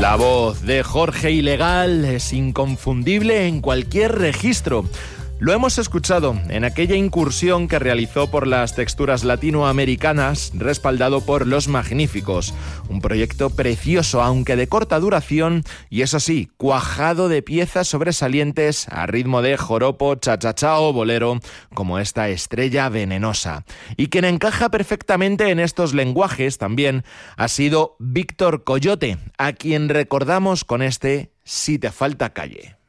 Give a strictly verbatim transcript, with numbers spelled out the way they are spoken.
La voz de Jorge Ilegal es inconfundible en cualquier registro. Lo hemos escuchado en aquella incursión que realizó por las texturas latinoamericanas, respaldado por Los Magníficos. Un proyecto precioso, aunque de corta duración, y eso sí, cuajado de piezas sobresalientes a ritmo de joropo, cha-cha-cha o bolero, como esta Estrella Venenosa. Y quien encaja perfectamente en estos lenguajes también ha sido Víctor Coyote, a quien recordamos con este Si te falta calle.